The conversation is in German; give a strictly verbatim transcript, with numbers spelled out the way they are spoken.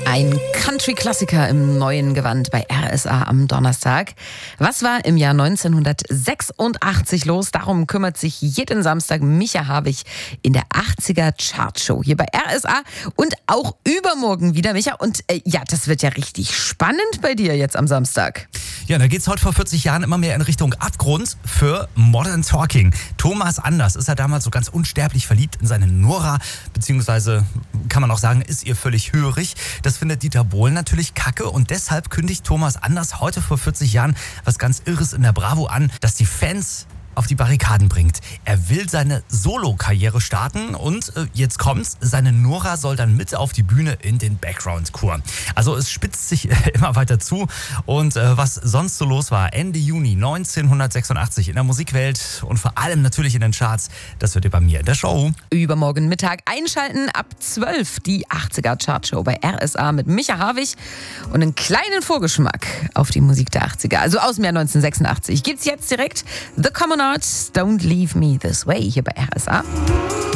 Ein Country-Klassiker im neuen Gewand bei R S A am Donnerstag. Was war im Jahr neunzehnhundertsechsundachtzig los? Darum kümmert sich jeden Samstag Micha Havig in der achtziger Chartshow hier bei R S A und auch übermorgen wieder, Micha. Und äh, ja, das wird ja richtig spannend bei dir jetzt am Samstag. Ja, da geht's heute vor vierzig Jahren immer mehr in Richtung Abgrund für Modern Talking. Thomas Anders ist ja damals so ganz unsterblich verliebt in seine Nora, beziehungsweise kann man auch sagen, ist ihr völlig hörig. Das findet Dieter Bohlen natürlich kacke und deshalb kündigt Thomas Anders heute vor vierzig Jahren was ganz Irres in der Bravo an, dass die Fans auf die Barrikaden bringt. Er will seine Solo-Karriere starten und äh, jetzt kommt's, seine Nora soll dann mit auf die Bühne in den Background-Chor. Also es spitzt sich äh, immer weiter zu und äh, was sonst so los war Ende Juni neunzehnhundertsechsundachtzig in der Musikwelt und vor allem natürlich in den Charts, das hört ihr bei mir in der Show. Übermorgen Mittag einschalten ab zwölf die achtziger Chartshow bei R S A mit Micha Havig und einen kleinen Vorgeschmack auf die Musik der achtziger, also aus dem Jahr neunzehnhundertsechsundachtzig. Gibt's jetzt direkt The Common Arts, Don't Leave Me This Way hier bei R S A.